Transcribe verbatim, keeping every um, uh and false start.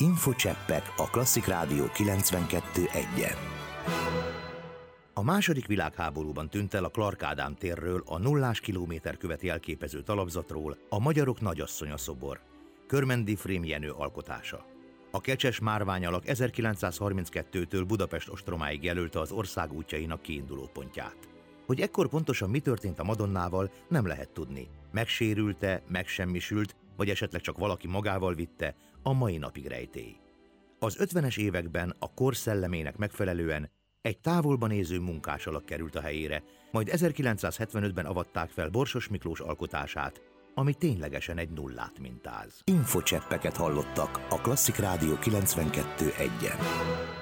Infocseppek a Klasszik Rádió kilencvenkettő egyen. A második világháborúban tűnt el a Clark Ádám térről, a nullás kilométerkövet jelképező talapzatról a Magyarok Nagyasszonya szobor, Körmendi Frém Jenő alkotása. A kecses márványalak ezerkilencszázharminckettőtől Budapest ostromáig jelölte az ország útjainak kiindulópontját. Hogy ekkor pontosan mi történt a Madonnával, nem lehet tudni. Megsérülte, megsemmisült, vagy esetleg csak valaki magával vitte, a mai napig rejtély. Az ötvenes években a kor szellemének megfelelően egy távolba néző munkás alak került a helyére, majd ezerkilencszázhetvenötben avatták fel Borsos Miklós alkotását, ami ténylegesen egy nullát mintáz. Infocseppeket hallottak a Klasszik Rádió kilencvenkettő egyen.